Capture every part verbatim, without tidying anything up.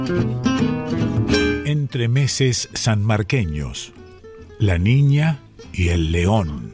Entremeses sanmarqueños, la niña y el león.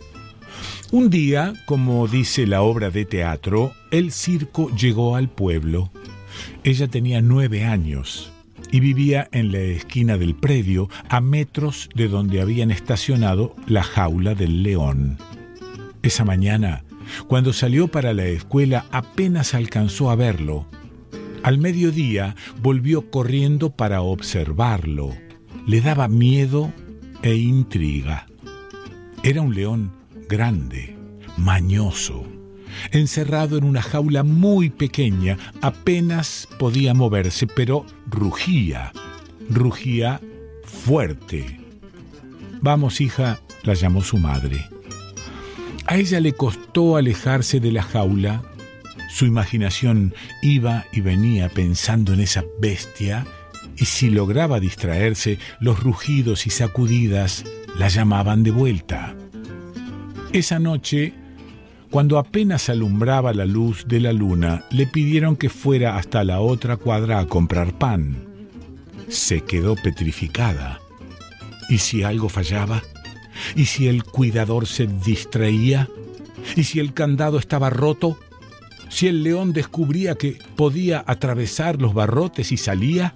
Un día, como dice la obra de teatro, el circo llegó al pueblo. Ella tenía nueve años y vivía en la esquina del predio, a metros de donde habían estacionado la jaula del león. Esa mañana, cuando salió para la escuela, apenas alcanzó a verlo. Al mediodía volvió corriendo para observarlo. Le daba miedo e intriga. Era un león grande, mañoso, encerrado en una jaula muy pequeña. Apenas podía moverse, pero rugía, rugía fuerte. «Vamos, hija», la llamó su madre. A ella le costó alejarse de la jaula. Su imaginación iba y venía pensando en esa bestia, y si lograba distraerse, los rugidos y sacudidas la llamaban de vuelta. Esa noche, cuando apenas alumbraba la luz de la luna, le pidieron que fuera hasta la otra cuadra a comprar pan. Se quedó petrificada. ¿Y si algo fallaba? ¿Y si el cuidador se distraía? ¿Y si el candado estaba roto? ¿Si el león descubría que podía atravesar los barrotes y salía?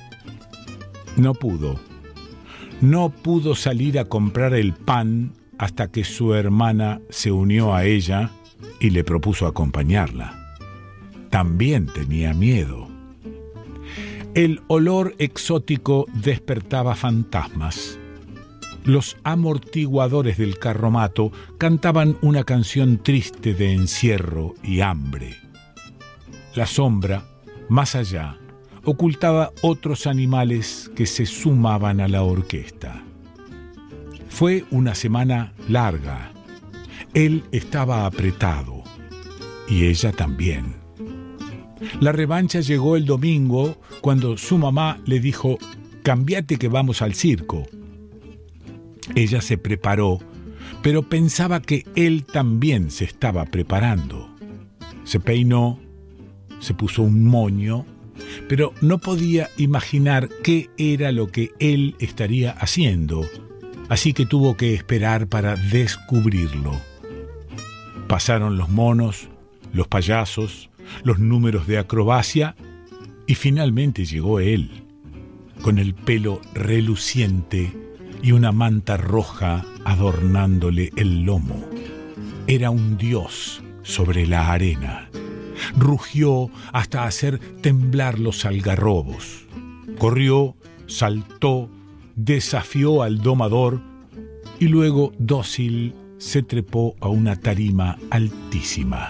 No pudo. No pudo salir a comprar el pan hasta que su hermana se unió a ella y le propuso acompañarla. También tenía miedo. El olor exótico despertaba fantasmas. Los amortiguadores del carromato cantaban una canción triste de encierro y hambre. La sombra, más allá, ocultaba otros animales que se sumaban a la orquesta. Fue una semana larga. Él estaba apretado y ella también. La revancha llegó el domingo, cuando su mamá le dijo: «Cambiate que vamos al circo». Ella se preparó, pero pensaba que él también se estaba preparando. Se peinó, se puso un moño, pero no podía imaginar qué era lo que él estaría haciendo, así que tuvo que esperar para descubrirlo. Pasaron los monos, los payasos, los números de acrobacia, y finalmente llegó él, con el pelo reluciente y una manta roja adornándole el lomo. Era un dios sobre la arena. Rugió hasta hacer temblar los algarrobos. Corrió, saltó, desafió al domador y luego, dócil, se trepó a una tarima altísima.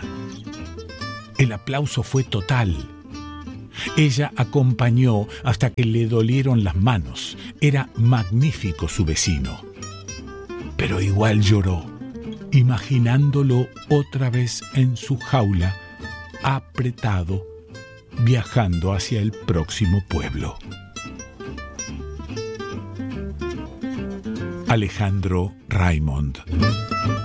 El aplauso fue total. Ella acompañó hasta que le dolieron las manos. Era magnífico su vecino. Pero igual lloró, imaginándolo otra vez en su jaula, apretado, viajando hacia el próximo pueblo. Alejandro Raymond.